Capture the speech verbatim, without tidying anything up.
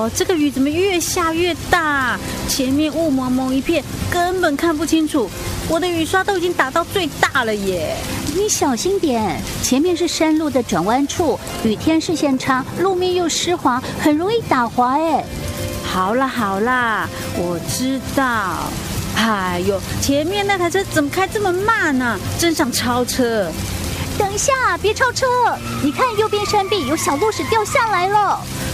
呦，这个雨怎么越下越大？前面雾蒙蒙一片，根本看不清楚。我的雨刷都已经打到最大了耶！ 你小心点，前面是山路的转弯处，雨天视线差，路面又湿滑，很容易打滑哎。 好啦好啦，我知道。哎呦，前面那台车怎么开这么慢呢、啊？真想超车！ 等一下，别超车！你看右边山壁有小路石掉下来了。